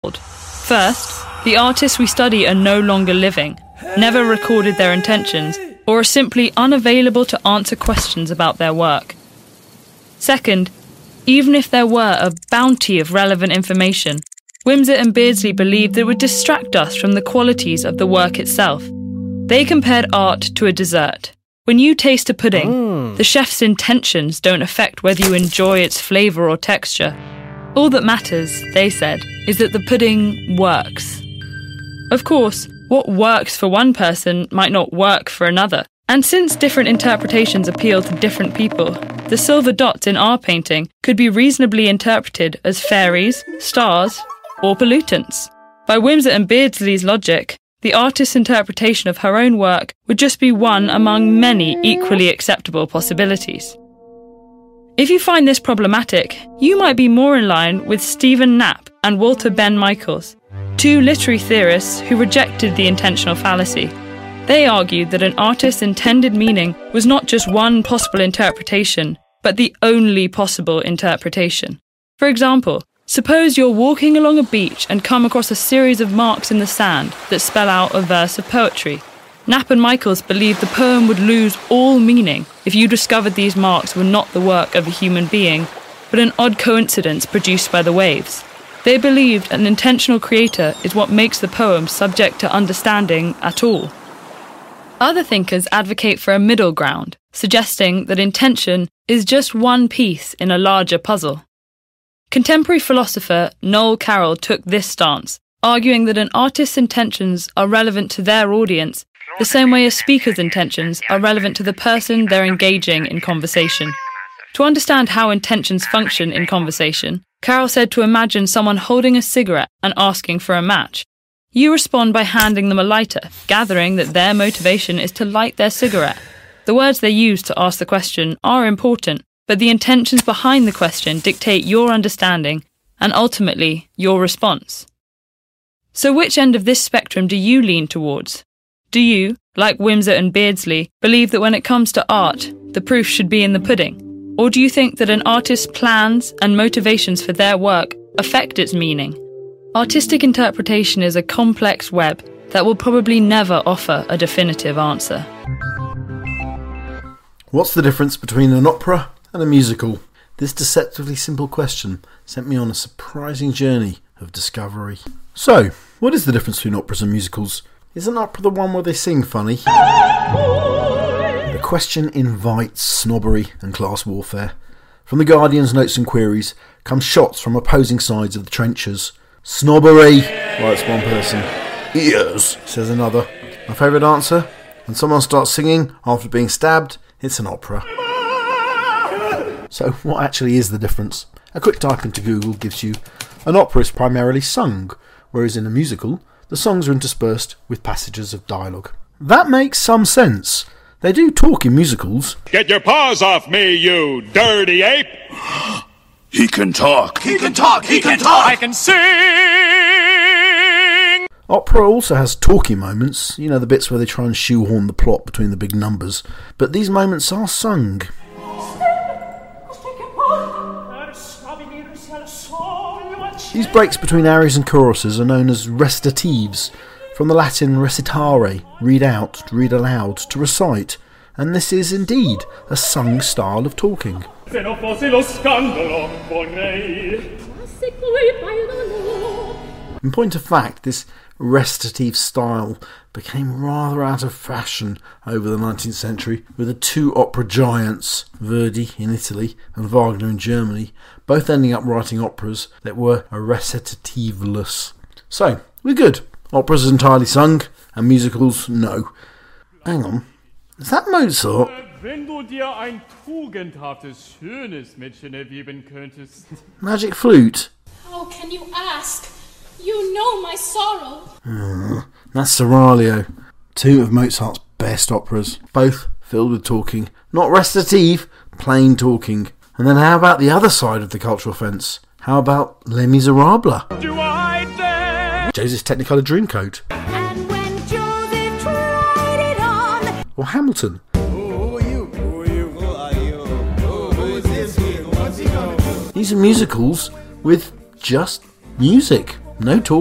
First, the artists we study are no longer living, never recorded their intentions, or are simply unavailable to answer questions about their work. Second, even if there were a bounty of relevant information, Wimsatt and Beardsley believed that it would distract us from the qualities of the work itself. They compared art to a dessert. When you taste a pudding, the chef's intentions don't affect whether you enjoy its flavour or texture. All that matters, they said, is that the pudding works. Of course, what works for one person might not work for another. And since different interpretations appeal to different people, the silver dots in our painting could be reasonably interpreted as fairies, stars, or pollutants. By Wimsatt and Beardsley's logic, the artist's interpretation of her own work would just be one among many equally acceptable possibilities. If you find this problematic, you might be more in line with Stephen Knapp and Walter Ben Michaels, two literary theorists who rejected the intentional fallacy. They argued that an artist's intended meaning was not just one possible interpretation, but the only possible interpretation. For example, suppose you're walking along a beach and come across a series of marks in the sand that spell out a verse of poetry. Knapp and Michaels believed the poem would lose all meaning if you discovered these marks were not the work of a human being, but an odd coincidence produced by the waves. They believed an intentional creator is what makes the poem subject to understanding at all. Other thinkers advocate for a middle ground, suggesting that intention is just one piece in a larger puzzle. Contemporary philosopher Noel Carroll took this stance, arguing that an artist's intentions are relevant to their audience the same way a speaker's intentions are relevant to the person they're engaging in conversation. To understand how intentions function in conversation, Carroll said to imagine someone holding a cigarette and asking for a match. You respond by handing them a lighter, gathering that their motivation is to light their cigarette. The words they use to ask the question are important, but the intentions behind the question dictate your understanding and ultimately your response. So which end of this spectrum do you lean towards? Do you, like Wimsatt and Beardsley, believe that when it comes to art, the proof should be in the pudding? Or do you think that an artist's plans and motivations for their work affect its meaning? Artistic interpretation is a complex web that will probably never offer a definitive answer. What's the difference between an opera and a musical? This deceptively simple question sent me on a surprising journey of discovery. So, what is the difference between operas and musicals? Is an opera the one where they sing funny? The question invites snobbery and class warfare. From the Guardian's notes and queries come shots from opposing sides of the trenches. Snobbery, writes one person. Yes, says another. My favourite answer? When someone starts singing after being stabbed, it's an opera. So what actually is the difference? A quick type into Google gives you an opera is primarily sung, whereas in a musical, the songs are interspersed with passages of dialogue. That makes some sense. They do talk in musicals. Get your paws off me, you dirty ape! He can talk. He can talk. He can talk. I can sing! Opera also has talky moments, you know, the bits where they try and shoehorn the plot between the big numbers, but these moments are sung. These breaks between arias and choruses are known as recitatives, from the Latin recitare, read out, read aloud, to recite, and this is indeed a sung style of talking. In point of fact, this recitative style became rather out of fashion over the 19th century, with the two opera giants, Verdi in Italy and Wagner in Germany, both ending up writing operas that were recitative-less. So, we're good. Operas are entirely sung, and musicals, no. Hang on, is that Mozart? Magic flute? How can you ask? You know my sorrow. That's Seraglio, two of Mozart's best operas, both filled with talking. Not recitative, plain talking. And then how about the other side of the cultural fence? How about Les Miserables? Do I dare? Joseph's Technicolor Dreamcoat. And when Joseph tried it on. Or Hamilton. These are musicals with just music. No talk.